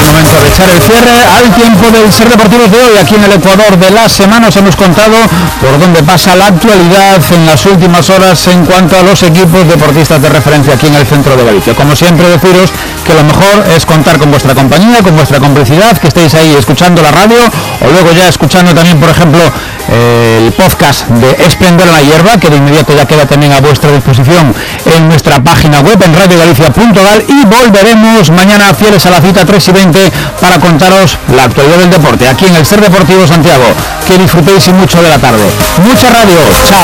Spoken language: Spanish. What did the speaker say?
el momento de echar el cierre al tiempo del Ser Deportivos de hoy. Aquí en el Ecuador de la semana os hemos contado por dónde pasa la actualidad en las últimas horas en cuanto a los equipos deportistas de referencia aquí en el centro de Galicia. Como siempre, deciros que lo mejor es contar con vuestra compañía, con vuestra complicidad, que estéis ahí escuchando la radio o luego ya escuchando también, por ejemplo, el podcast de Esplendor en la Hierba, que de inmediato ya queda también a vuestra disposición en nuestra página web en radiogalicia.gal, y volveremos mañana fieles a la cita 3:20 para contaros la actualidad del deporte aquí en el Ser Deportivo Santiago. Que disfrutéis y mucho de la tarde. Mucha radio. Chao.